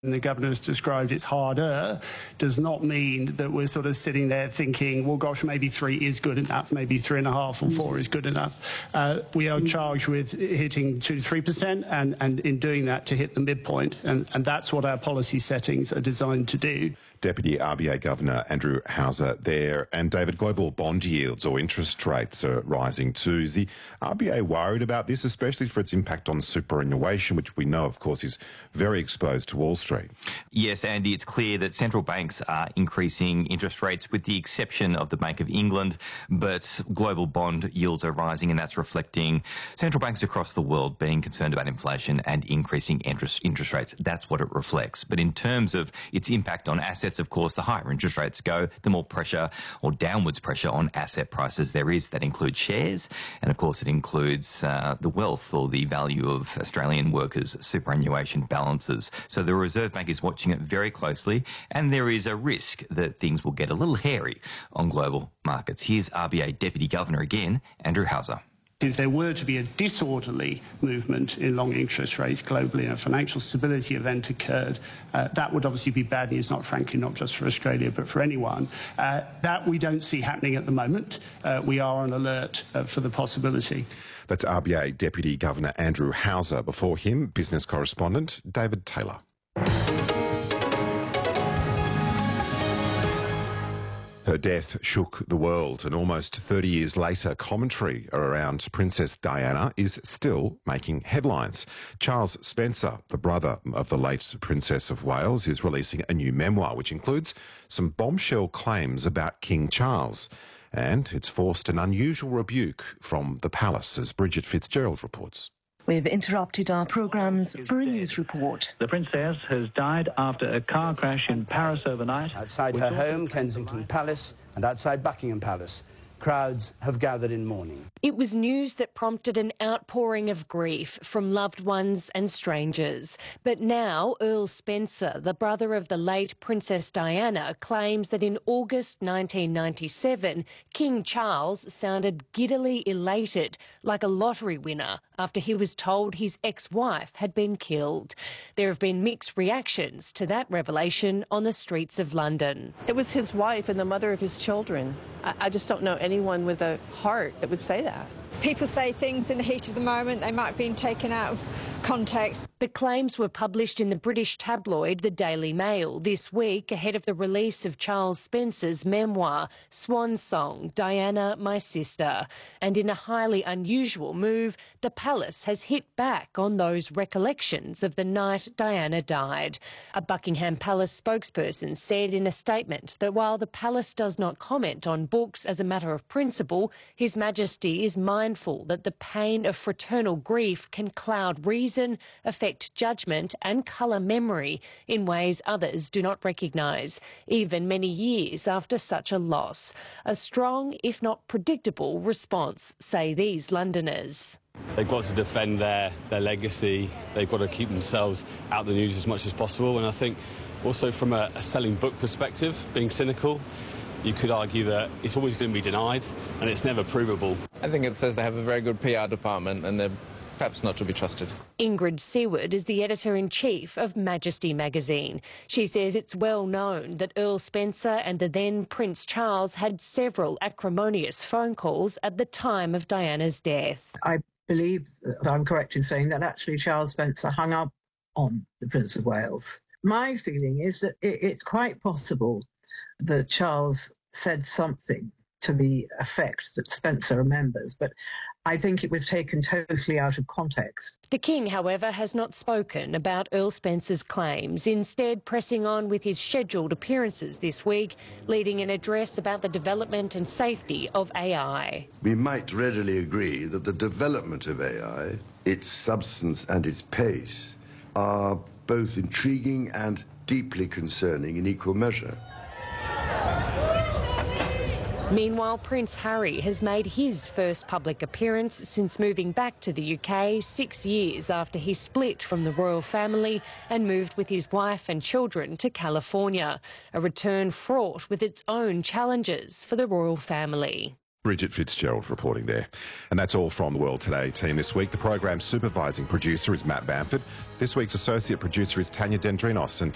And the governor's described it's harder, does not mean that we're sort of sitting there thinking, well, gosh, maybe 3 is good enough, maybe 3.5 or 4 is good enough. We are charged with hitting 2 to 3%, and in doing that to hit the midpoint, and that's what our policy settings are designed to do. Deputy RBA Governor Andrew Hauser there. And David, global bond yields or interest rates are rising too. Is the RBA worried about this, especially for its impact on superannuation, which we know, of course, is very exposed to Wall Street? Yes, Andy, it's clear that central banks are increasing interest rates with the exception of the Bank of England, but global bond yields are rising, and that's reflecting central banks across the world being concerned about inflation and increasing interest rates. That's what it reflects. But in terms of its impact on assets, of course, the higher interest rates go, the more pressure or downwards pressure on asset prices there is. That includes shares, and of course it includes the wealth or the value of Australian workers' superannuation balances. So the Reserve Bank is watching it very closely, and there is a risk that things will get a little hairy on global markets. Here's RBA Deputy Governor again, Andrew Hauser. If there were to be a disorderly movement in long interest rates globally and a financial stability event occurred, that would obviously be bad news, frankly, not just for Australia, but for anyone. That we don't see happening at the moment. We are on alert for the possibility. That's RBA Deputy Governor Andrew Hauser. Before him, business correspondent David Taylor. Her death shook the world, and almost 30 years later, commentary around Princess Diana is still making headlines. Charles Spencer, the brother of the late Princess of Wales, is releasing a new memoir which includes some bombshell claims about King Charles. And it's forced an unusual rebuke from the palace, as Bridget Fitzgerald reports. We've interrupted our programmes for a news report. The princess has died after a car crash in Paris overnight. Outside her home, Kensington Palace, and outside Buckingham Palace, crowds have gathered in mourning. It was news that prompted an outpouring of grief from loved ones and strangers. But now Earl Spencer, the brother of the late Princess Diana, claims that in August 1997, King Charles sounded giddily elated, like a lottery winner, after he was told his ex-wife had been killed. There have been mixed reactions to that revelation on the streets of London. It was his wife and the mother of his children. I just don't know anyone with a heart that would say that. People say things in the heat of the moment. They might have been taken out of context. The claims were published in the British tabloid The Daily Mail this week ahead of the release of Charles Spencer's memoir, Swan Song, Diana, My Sister. And in a highly unusual move, the palace has hit back on those recollections of the night Diana died. A Buckingham Palace spokesperson said in a statement that while the palace does not comment on books as a matter of principle, His Majesty is mindful that the pain of fraternal grief can cloud reason, affect judgment and colour memory in ways others do not recognise, even many years after such a loss. A strong, if not predictable, response, say these Londoners. They've got to defend their legacy. They've got to keep themselves out of the news as much as possible. And I think also from a selling book perspective, being cynical, you could argue that it's always going to be denied and it's never provable. I think it says they have a very good PR department and they're perhaps not to be trusted. Ingrid Seward is the editor-in-chief of Majesty magazine. She says it's well known that Earl Spencer and the then Prince Charles had several acrimonious phone calls at the time of Diana's death. I believe that I'm correct in saying that actually Charles Spencer hung up on the Prince of Wales. My feeling is that it's quite possible that Charles said something to the effect that Spencer remembers, but I think it was taken totally out of context. The King, however, has not spoken about Earl Spencer's claims, instead pressing on with his scheduled appearances this week, leading an address about the development and safety of AI. We might readily agree that the development of AI, its substance and its pace, are both intriguing and deeply concerning in equal measure. Meanwhile, Prince Harry has made his first public appearance since moving back to the UK 6 years after he split from the royal family and moved with his wife and children to California, a return fraught with its own challenges for the royal family. Bridget Fitzgerald reporting there. And that's all from the World Today team this week. The program's supervising producer is Matt Bamford. This week's associate producer is Tanya Dendrinos. And